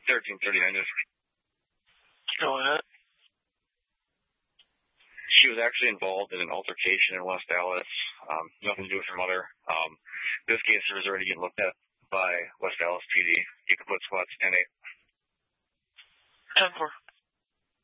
1339. Go ahead. She was actually involved in an altercation in West Dallas. Nothing to do with her mother. This case was already getting looked at by West Dallas PD. You can put squads 10-8. 10-4.